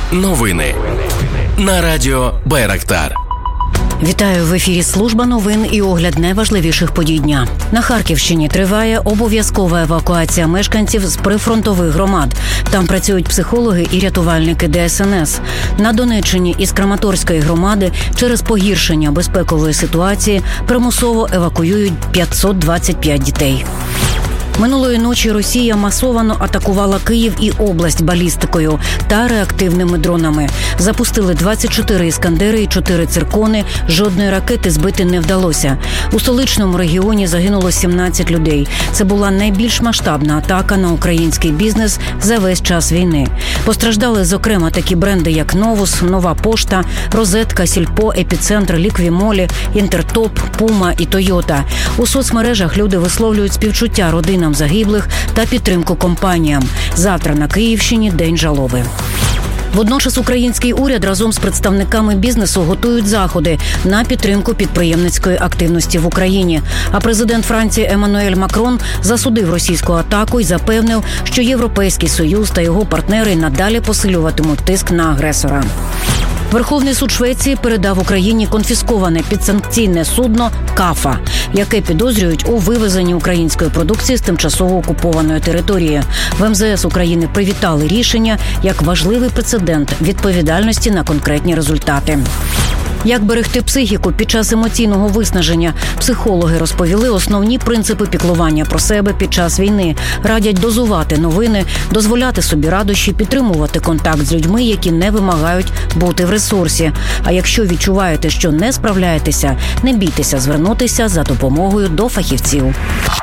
Новини на радіо Байрактар. Вітаю, в ефірі служба новин і огляд найважливіших подій дня. На Харківщині триває обов'язкова евакуація мешканців з прифронтових громад. Там працюють психологи і рятувальники ДСНС. На Донеччині із Краматорської громади через погіршення безпекової ситуації примусово евакуюють 525 дітей. Минулої ночі Росія масовано атакувала Київ і область балістикою та реактивними дронами. Запустили 24 «Іскандери» і 4 «Циркони». Жодної ракети збити не вдалося. У столичному регіоні загинуло 17 людей. Це була найбільш масштабна атака на український бізнес за весь час війни. Постраждали, зокрема, такі бренди, як «Новус», «Нова пошта», «Розетка», «Сільпо», «Епіцентр», «Ліквімолі», «Інтертоп», «Пума» і «Тойота». У соцмережах люди висловлюють співчуття родинам загиблих та підтримку компаніям. Завтра на Київщині День жалоби. Водночас український уряд разом з представниками бізнесу готують заходи на підтримку підприємницької активності в Україні. А президент Франції Еммануель Макрон засудив російську атаку і запевнив, що Європейський Союз та його партнери надалі посилюватимуть тиск на агресора. Верховний суд Швеції передав Україні конфісковане підсанкційне судно «Кафа», яке підозрюють у вивезенні української продукції з тимчасово окупованої території. В МЗС України привітали рішення як важливий прецедент відповідальності на конкретні результати. Як берегти психіку під час емоційного виснаження? Психологи розповіли основні принципи піклування про себе під час війни. Радять дозувати новини, дозволяти собі радощі, підтримувати контакт з людьми, які не вимагають бути в ресурсі. А якщо відчуваєте, що не справляєтеся, не бійтеся звернутися за допомогою до фахівців.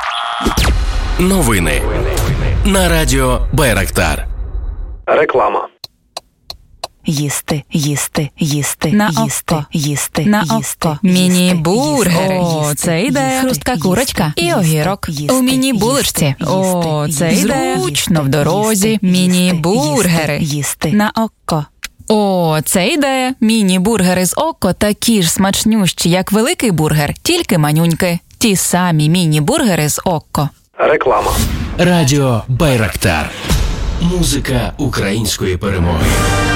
Новини на радіо Байрактар. Реклама. Їсти, їсти, їсти, на їсти, око, їсти, на їсти, око. Міні-бургери. О, це ідея. Хрустка курочка і огірок. У міні-булочці. О, це ідея. Зручно в дорозі. Міні-бургери. Їсти. На око. О, це ідея. Міні-бургери з око такі ж смачнющі, як великий бургер, тільки манюньки. Ті самі міні-бургери з око. Реклама. Радіо Байрактар. Музика української перемоги.